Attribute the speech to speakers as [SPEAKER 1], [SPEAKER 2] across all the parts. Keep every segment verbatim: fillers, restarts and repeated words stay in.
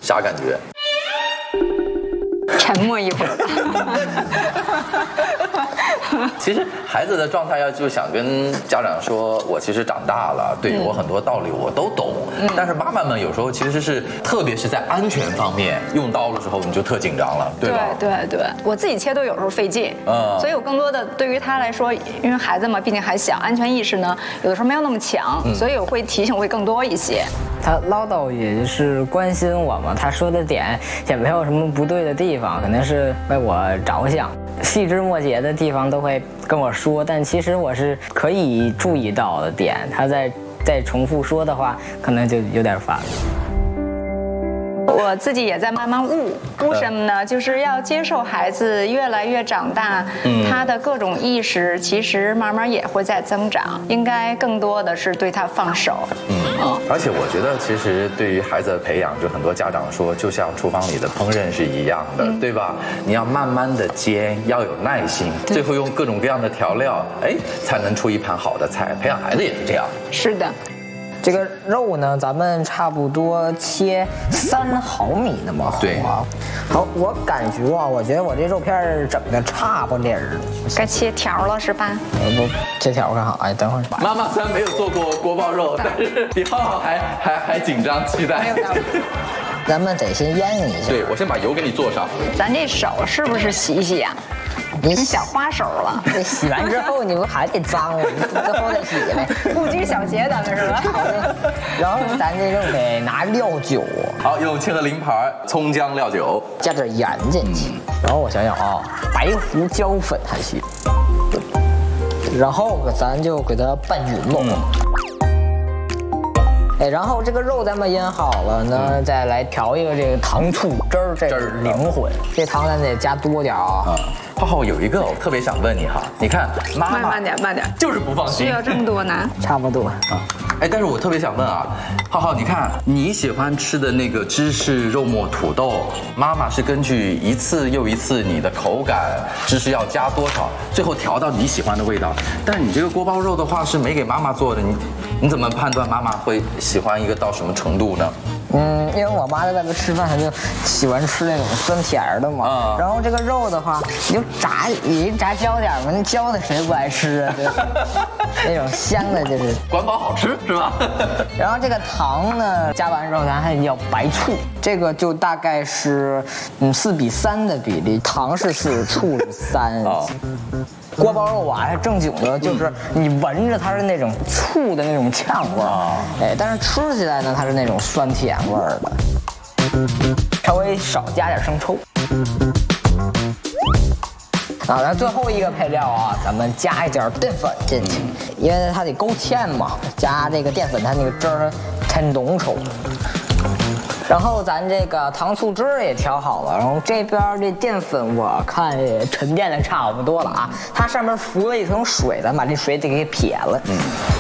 [SPEAKER 1] 啥感觉？
[SPEAKER 2] 沉默一会儿吧。
[SPEAKER 1] 其实孩子的状态要就想跟家长说，我其实长大了，对我很多道理我都懂。嗯、但是妈妈们有时候其实是，特别是在安全方面用刀的时候，你就特紧张了，对吧？
[SPEAKER 2] 对对对，我自己切都有时候费劲。嗯，所以我更多的对于他来说，因为孩子嘛，毕竟还小，安全意识呢有的时候没有那么强，嗯、所以我会提醒会更多一些。
[SPEAKER 3] 他唠叨也是关心我嘛，他说的点也没有什么不对的地方，肯定是为我着想，细枝末节的地方都会跟我说，但其实我是可以注意到的点，他在再重复说的话，可能就有点烦。
[SPEAKER 2] 我自己也在慢慢悟悟什么呢？就是要接受孩子越来越长大，嗯、他的各种意识其实慢慢也会在增长，应该更多的是对他放手。
[SPEAKER 1] 嗯，嗯而且我觉得其实对于孩子的培养，就很多家长说，就像厨房里的烹饪是一样的，嗯、对吧？你要慢慢的煎，要有耐心，最后用各种各样的调料，哎，才能出一盘好的菜。培养孩子也是这样。
[SPEAKER 2] 是的。
[SPEAKER 3] 这个肉呢，咱们差不多切三毫米那么厚。
[SPEAKER 1] 对，
[SPEAKER 3] 好，我感觉啊，我觉得我这肉片整的差不离儿了，
[SPEAKER 2] 该切条了是吧？
[SPEAKER 3] 呃不，切条干啥？哎，等会儿。
[SPEAKER 1] 妈妈虽然没有做过锅包肉，但是比浩浩还还还紧张期待。
[SPEAKER 3] 咱们得先腌一下。
[SPEAKER 1] 对，我先把油给你做上。
[SPEAKER 2] 咱这手是不是洗一洗呀？你小花手了，
[SPEAKER 3] 你洗完之后你不还得脏吗？你最后再洗呗。
[SPEAKER 2] 不拘小节，咱们是吧？
[SPEAKER 3] 然后咱这肉得拿料酒，
[SPEAKER 1] 好，用切的零盘，葱姜料酒，
[SPEAKER 3] 加点盐进去。然后我想想啊，白胡椒粉还行。然后咱就给它拌匀了。嗯哎，然后这个肉咱们腌好了呢，嗯、再来调一个这个糖醋汁儿，这是灵魂。这糖咱得加多点啊。嗯
[SPEAKER 1] 浩浩有一个我特别想问你哈，你看妈妈
[SPEAKER 2] 慢慢点慢点，
[SPEAKER 1] 就是不放心，
[SPEAKER 2] 需要这么多呢？
[SPEAKER 3] 差不多啊。
[SPEAKER 1] 哎，但是我特别想问啊，浩浩，你看你喜欢吃的那个芝士肉末土豆，妈妈是根据一次又一次你的口感，芝士要加多少，最后调到你喜欢的味道。但是你这个锅包肉的话是没给妈妈做的，你你怎么判断妈妈会喜欢一个到什么程度呢？
[SPEAKER 3] 嗯，因为我妈在外边吃饭，她就喜欢吃那种酸甜的嘛。嗯、然后这个肉的话，你就炸，你炸焦点嘛，那焦的谁不爱吃啊？那种香的，就是
[SPEAKER 1] 管饱好吃是吧？
[SPEAKER 3] 然后这个糖呢，加完之后咱还要白醋，这个就大概是嗯四比三的比例，糖是四，醋是三。哦锅包肉啊，还正经的，就是你闻着它是那种醋的那种呛味儿，哎，但是吃起来呢，它是那种酸甜味儿的，稍微少加点生抽。啊，那最后一个配料啊，咱们加一点淀粉进去，因为它得勾芡嘛，加这个淀粉，它那个汁儿才浓稠。然后咱这个糖醋汁也调好了，然后这边这淀粉我看也沉淀的差不多了啊，它上面浮了一层水，咱把这水得给撇了。嗯。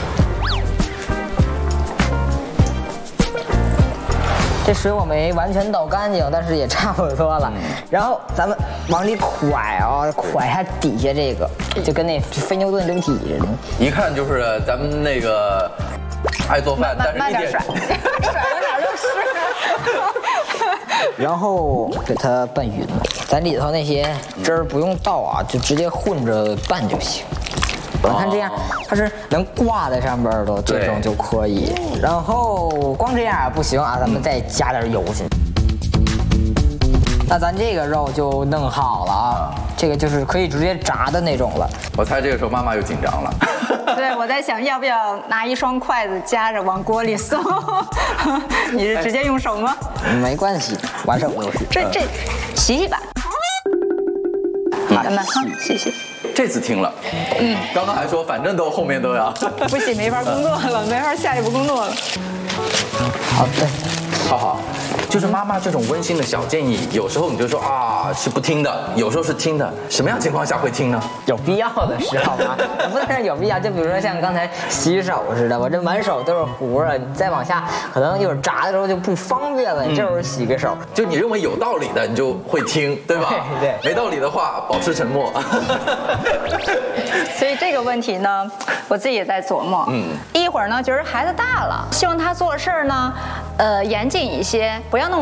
[SPEAKER 3] 这水我没完全倒干净，但是也差不多了。嗯、然后咱们往里蒯啊，蒯下底下这个，就跟那非牛顿流体似的。
[SPEAKER 1] 一看就是咱们那个爱做饭，但是一点
[SPEAKER 2] 甩，甩到哪儿都是。
[SPEAKER 3] 然后给它拌匀了，咱里头那些汁儿不用倒啊，就直接混着拌就行。我看这样，它是能挂在上边的，这种就可以。然后光这样不行啊，咱们再加点油进去。那咱这个肉就弄好了啊，这个就是可以直接炸的那种了。
[SPEAKER 1] 我猜这个时候妈妈又紧张了。
[SPEAKER 2] 对，我在想要不要拿一双筷子夹着往锅里送。你是直接用手吗？
[SPEAKER 3] 没关系，完手就是。
[SPEAKER 2] 这这洗洗吧。咱们哈，谢谢。
[SPEAKER 1] 这次听了，嗯，刚刚还说反正都后面都要，
[SPEAKER 2] 不行，没法工作了，没法下一步工作了。
[SPEAKER 3] 好的，
[SPEAKER 1] 好好，就是妈妈这种温馨的小建议，有时候你就说啊是不听的，有时候是听的，什么样情况下会听呢？
[SPEAKER 3] 有必要的时候吗？不是有必要，就比如说像刚才洗手似的，我这满手都是糊啊，你再往下可能一会儿炸的时候就不方便了，你这会儿洗个手，
[SPEAKER 1] 就你认为有道理的，你就会听，对吧？
[SPEAKER 3] 对对，
[SPEAKER 1] 没道理的话，保持沉默。
[SPEAKER 2] 所以这个问题呢，我自己也在琢磨。嗯，一会儿呢，觉得孩子大了，希望他做事儿呢，呃，严谨一些，不要那么